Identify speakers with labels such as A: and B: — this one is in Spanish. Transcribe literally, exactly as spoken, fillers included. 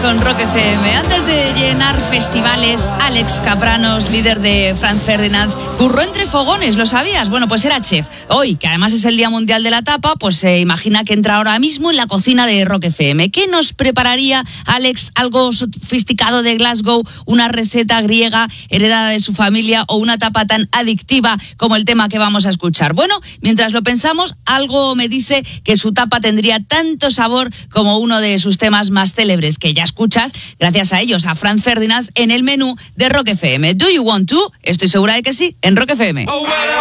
A: con Rock F M. Antes de llenar festivales, Alex Kapranos, líder de Franz Ferdinand, curró entre fogones, ¿lo sabías? Bueno, pues era chef. Hoy, que además es el Día Mundial de la Tapa, pues se imagina que entra ahora mismo en la cocina de Rock F M. ¿Qué nos prepararía Alex? ¿Algo sofisticado de Glasgow? ¿Una receta griega heredada de su familia? ¿O una tapa tan adictiva como el tema que vamos a escuchar? Bueno, mientras lo pensamos, algo me dice que su tapa tendría tanto sabor como uno de sus temas más célebres, que ya escuchas gracias a ellos, a Franz Ferdinand, en el menú de Rock F M. ¿Do you want to? Estoy segura de que sí, en Rock F M. Oh, well,